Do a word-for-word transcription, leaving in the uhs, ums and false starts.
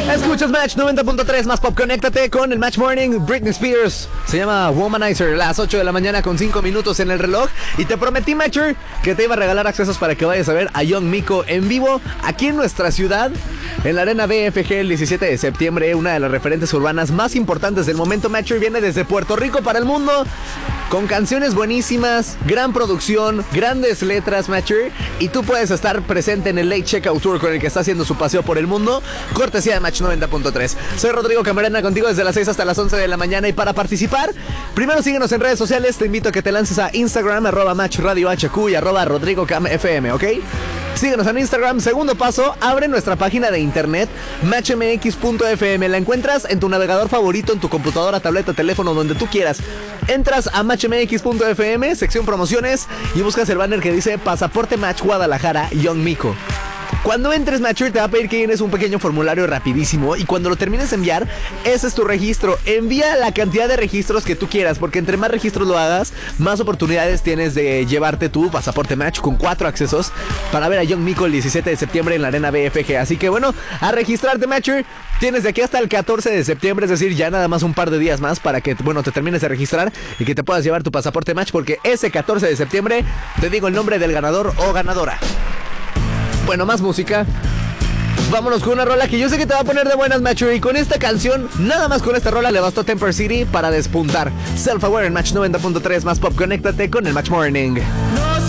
Escuchas Match noventa punto tres más pop. Conéctate con el Match Morning. Britney Spears se llama Womanizer. Las ocho de la mañana con cinco minutos en el reloj. Y te prometí, Matcher, que te iba a regalar accesos para que vayas a ver a Young Miko en vivo aquí en nuestra ciudad, en la Arena B F G el diecisiete de septiembre. Una de las referentes urbanas más importantes del momento. Matcher viene desde Puerto Rico para el mundo, con canciones buenísimas, gran producción, grandes letras, Matcher. Y tú puedes estar presente en el Late Checkout Tour con el que está haciendo su paseo por el mundo, cortesía de Match noventa punto tres. Soy Rodrigo Camarena, contigo desde las seis hasta las once de la mañana. Y para participar, primero síguenos en redes sociales. Te invito a que te lances a Instagram, arroba Match Radio H Q y arroba Rodrigo Cam F M, ¿ok? Síguenos en Instagram. Segundo paso, abre nuestra página de internet match m x punto f m. La encuentras en tu navegador favorito, en tu computadora, tableta, teléfono, donde tú quieras. Entras a match m x punto f m, sección promociones, y buscas el banner que dice Pasaporte Match Guadalajara Young Miko. Cuando entres, Matcher, te va a pedir que llenes un pequeño formulario rapidísimo, y cuando lo termines de enviar, ese es tu registro. Envía la cantidad de registros que tú quieras, porque entre más registros lo hagas, más oportunidades tienes de llevarte tu pasaporte Match con cuatro accesos para ver a Young Miko el diecisiete de septiembre en la Arena B F G. Así que bueno, a registrarte, Matcher. Tienes de aquí hasta el catorce de septiembre, es decir, ya nada más un par de días más para que, bueno, te termines de registrar y que te puedas llevar tu pasaporte Match, porque ese catorce de septiembre te digo el nombre del ganador o ganadora. Bueno, más música. Vámonos con una rola que yo sé que te va a poner de buenas, Matcher. Y con esta canción, nada más con esta rola, le bastó Temper City para despuntar. Self Aware en Match noventa punto tres más pop. Conéctate con el Match Morning.